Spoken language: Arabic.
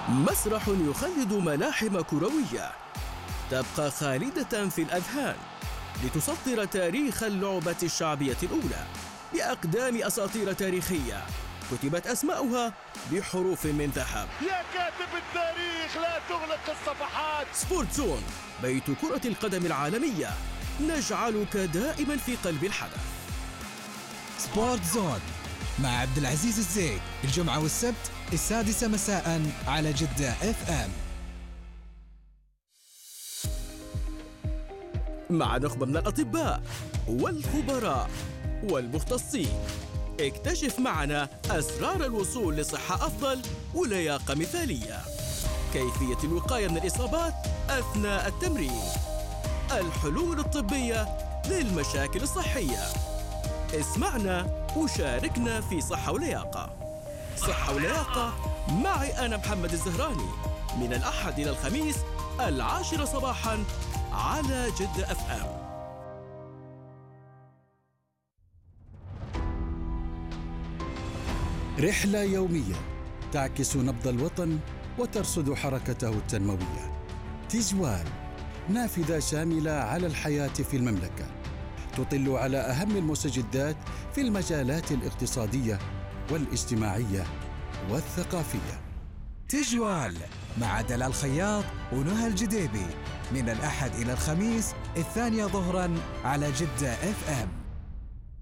مسرح يخلد ملاحم كروية تبقى خالدة في الأذهان لتسطر تاريخ اللعبة الشعبية الأولى بأقدام أساطير تاريخية كتبت أسماؤها بحروف من ذهب. يا كاتب التاريخ لا تغلق الصفحات. سبورت زون، بيت كرة القدم العالمية، نجعلك دائما في قلب الحدث. سبورت زون مع عبد العزيز الزيد، الجمعة والسبت 6 مساء على جدة FM. مع نخبة من الأطباء والخبراء والمختصين، اكتشف معنا أسرار الوصول لصحة أفضل ولياقة مثالية، كيفية الوقاية من الإصابات أثناء التمرين، الحلول الطبية للمشاكل الصحية. اسمعنا وشاركنا في صحة ولياقة. صحة ولياقة معي أنا محمد الزهراني، من الأحد إلى الخميس 10 صباحاً على جدة FM. رحلة يومية تعكس نبض الوطن وترصد حركته التنموية. تجوال، نافذة شاملة على الحياة في المملكة، تطل على أهم المستجدات في المجالات الاقتصادية والاجتماعية والثقافية. تجوال مع دلال الخياط ونهى الجديبي، من الأحد إلى الخميس 2 ظهراً على جدة FM.